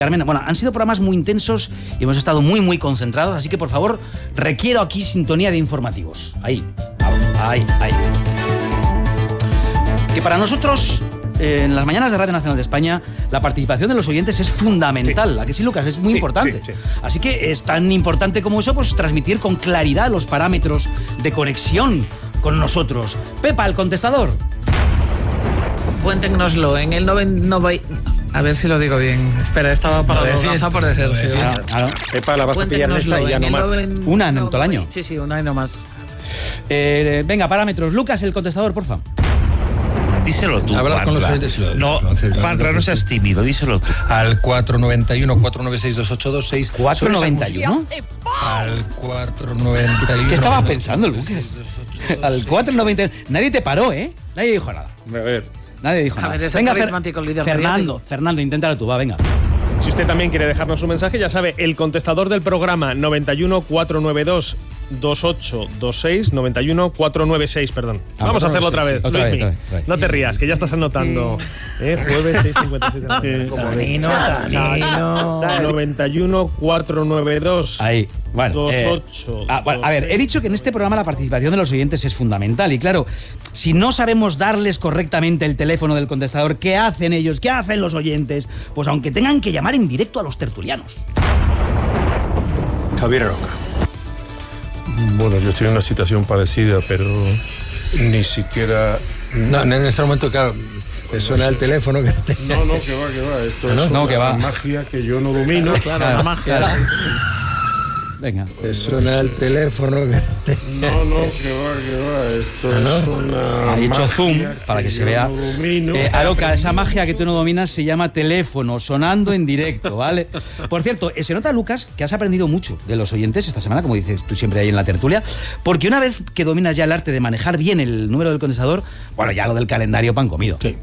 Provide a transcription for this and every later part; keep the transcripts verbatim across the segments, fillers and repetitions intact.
Carmen, bueno, han sido programas muy intensos y hemos estado muy, muy concentrados, así que, por favor, requiero aquí sintonía de informativos. Ahí, ahí, ahí. Que para nosotros, eh, en las mañanas de Radio Nacional de España, la participación de los oyentes es fundamental. Sí. ¿A que sí, Lucas? Es muy sí, importante. Sí, sí. Así que es tan importante como eso, pues transmitir con claridad los parámetros de conexión con nosotros. Pepa, el contestador. Cuéntenoslo en el noventa... A ver si lo digo bien. Espera, estaba para lanzar por de Sergio. Claro, claro. Pepa, la vas a pillar en esta y ya no más. Noven... Una en todo el año. Sí, sí, una y no más. Eh, venga, parámetros. Lucas, el contestador, porfa. Díselo tú, Habla con los oyentes. No, Juanra, no seas tímido, díselo tú. Al cuatro noventa y uno, cuatro noventa y seis, dos ocho dos seis. ¿cuatro noventa y uno? Al cuatro noventa y uno. ¿Qué estaba pensando, Lucas? Al cuatro noventa y uno. Nadie te paró, ¿eh? Nadie dijo nada. A ver. Nadie dijo a nada. Ver, venga, Fer Fernando, Fernando, inténtalo tú, va, venga. Si usted también quiere dejarnos un mensaje, ya sabe, el contestador del programa noventa y uno, cuatro noventa y dos, dos ocho dos seis, noventa y uno, cuatro noventa y seis, perdón. Ah, Vamos a hacerlo otra vez, otra Luismi. vez, otra vez. No te rías, que ya estás anotando. ¿Eh? Jueves seis cincuenta y seis de la mañana. Tanino, Tanino. noventa y uno, cuatro noventa y dos. Ahí, bueno, dos eh, ocho. ah, bueno, a ver, he dicho que en este programa la participación de los oyentes es fundamental y claro, si no sabemos darles correctamente el teléfono del contestador, ¿qué hacen ellos? ¿Qué hacen los oyentes? Pues aunque tengan que llamar en directo a los tertulianos. Javier Aroca. Bueno, yo estoy en una situación parecida, pero ni siquiera... No, en este momento, claro, te suena el teléfono. Que... No, no, que va, que va. Esto no, es no, una que va. magia que yo no domino. Claro, claro, la magia. Claro. Venga. Te suena el teléfono. Que... No, no, que va, que va. Esto ¿no? es una Ha hecho zoom para que se vea. No eh, Aroca, esa magia que tú no dominas se llama teléfono, sonando en directo, ¿vale? Por cierto, se nota, Lucas, que has aprendido mucho de los oyentes esta semana, como dices tú siempre ahí en la tertulia, porque una vez que dominas ya el arte de manejar bien el número del condensador, bueno, ya lo del calendario pan comido. Sí.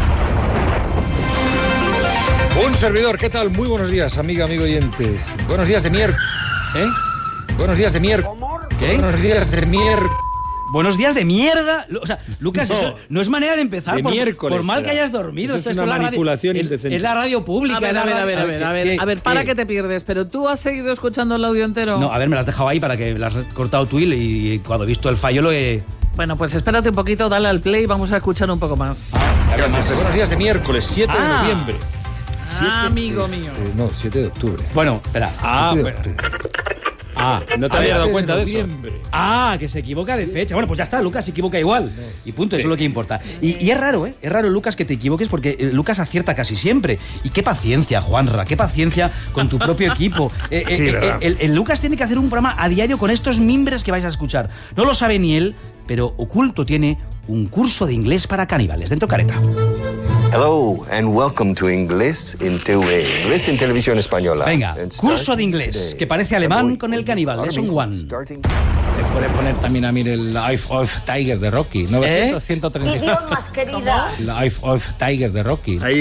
Un servidor, ¿qué tal? Muy buenos días, amiga, amigo oyente. Buenos días de miércoles. ¿Eh? Buenos días de miércoles. ¿Qué? Buenos días de miércoles. Buenos días de mierda. O sea, Lucas, no, eso no es manera de empezar de por, miércoles, por mal será. que hayas dormido. Eso Esto es una es manipulación radio, indecente. Es, es la radio pública. A ver, a ver, a ver, a ver, a ver, a ver, ¿para qué te pierdes? ¿Pero tú has seguido escuchando el audio entero? No, a ver, me lo has dejado ahí para que lo has cortado tú y, y cuando he visto el fallo lo he... Bueno, pues espérate un poquito, dale al play y vamos a escuchar un poco más. Ah, gracias. Buenos días de miércoles, siete Ah. de noviembre. Ah, amigo mío. Eh, no, siete de octubre. Bueno, espera. Ah, siete de pero... octubre. Ah, no te habías dado cuenta de eso. Ah, que se equivoca de fecha. Bueno, pues ya está, Lucas se equivoca igual. Y punto, eso es lo que importa. Y, y es raro, ¿eh? Es raro, Lucas, que te equivoques porque eh, Lucas acierta casi siempre. Y qué paciencia, Juanra, qué paciencia con tu propio equipo. Eh, eh, Sí, eh, verdad. el, el Lucas tiene que hacer un programa a diario con estos mimbres que vais a escuchar. No lo sabe ni él, pero oculto tiene un curso de inglés para caníbales. Dentro careta. Hello and welcome to Inglés en T V. Inglés en Televisión Española. Venga, And curso starting de inglés, today, que parece alemán February con el caníbal. Lesson one. starting- Te puede poner también a mí el Life of Tiger de Rocky. novecientos, ciento treinta y seis. Idiomas, querida. Life of Tiger de Rocky. Ahí.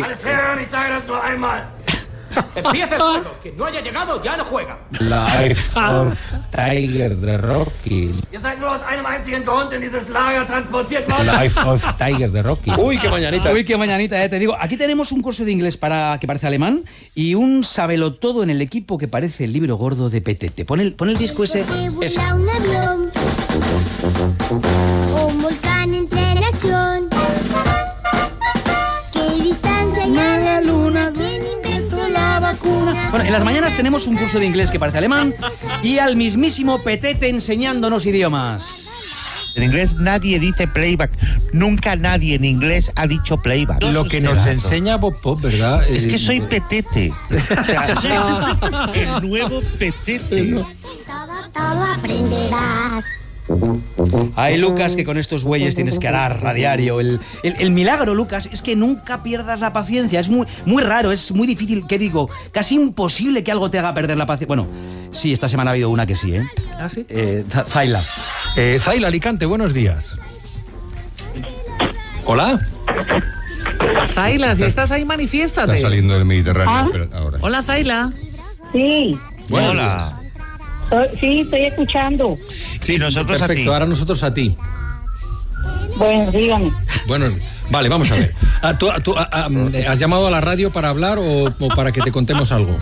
Empieza el juego. Quien no haya llegado ya no juega. Life of Tiger de Rocky. Ihr seid nur aus einem einzigen Grund in dieses Lager transportiert worden. Life of Tiger de Rocky. Uy, qué mañanita. Uy, qué mañanita, eh, te digo. Aquí tenemos un curso de inglés para que parece alemán y un sabelotodo en el equipo que parece el libro gordo de Petete. Pon el, pon el disco ese. ese. Volar un avión, un volcán entra en acción. ¿Qué distancia hay a la luna? ¿Quién inventó la vacuna? Bueno, en las mañanas tenemos un curso de inglés que parece alemán y al mismísimo Petete enseñándonos idiomas. En inglés nadie dice playback. Nunca nadie en inglés ha dicho playback. Lo que nos enseña Bob Pop, ¿verdad? Es que Eh, soy Petete. O sea, soy el nuevo Petete. Todo, todo aprenderás. Ay, Lucas, que con estos bueyes tienes que arar a diario. El, el, el milagro, Lucas, es que nunca pierdas la paciencia. Es muy, muy raro, es muy difícil, ¿qué digo? Casi imposible que algo te haga perder la paciencia. Bueno, sí, esta semana ha habido una que sí, ¿eh? ¿Ah, sí? eh Z- Zaila. eh, Zaila Alicante, buenos días. Hola. Zaila, si estás ahí, manifiéstate. Está saliendo del Mediterráneo. Pero ahora. Hola, Zaila. Sí, Buenos Hola. soy- sí, estoy escuchando. Sí, nosotros a ti. Perfecto, ahora nosotros a ti. Bueno, dígame. Bueno, vale, vamos a ver. Ah, ¿Tú, tú, ah, ah, ¿Has llamado a la radio para hablar o, o para que te contemos algo?